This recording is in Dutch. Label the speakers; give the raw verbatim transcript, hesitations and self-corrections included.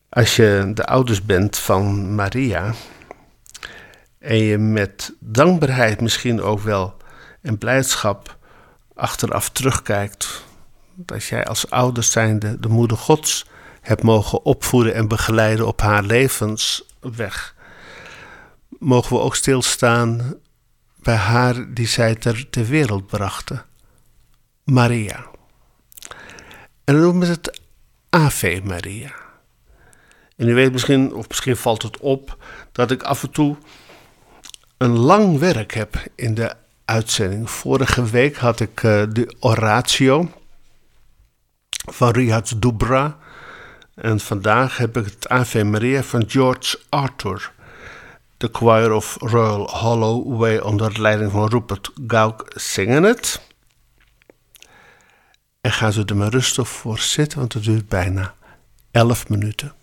Speaker 1: Als je de ouders bent van Maria en je met dankbaarheid misschien ook wel en blijdschap achteraf terugkijkt dat jij als ouders zijnde de moeder Gods hebt mogen opvoeden en begeleiden op haar levensweg, mogen we ook stilstaan bij haar die zij ter, ter wereld brachten, Maria. En dan noemen we het Ave Maria. En u weet misschien, of misschien valt het op, dat ik af en toe een lang werk heb in de uitzending. Vorige week had ik uh, de Oratio van Richard Dubra. En vandaag heb ik het Ave Maria van George Arthur. De Choir of Royal Holloway onder leiding van Rupert Gauck zingen het. En gaan ze er maar rustig voor zitten, want het duurt bijna elf minuten.